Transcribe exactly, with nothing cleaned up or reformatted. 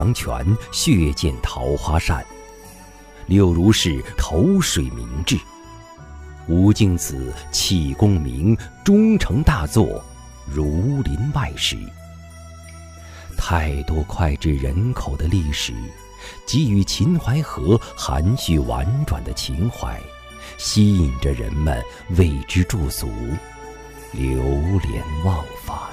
阳泉，血溅桃花扇。六如是投水明志，吴敬梓弃功名，终成大作《儒林外史》。太多脍炙人口的历史，给予秦淮河含蓄婉转的情怀，吸引着人们为之驻足，流连忘返。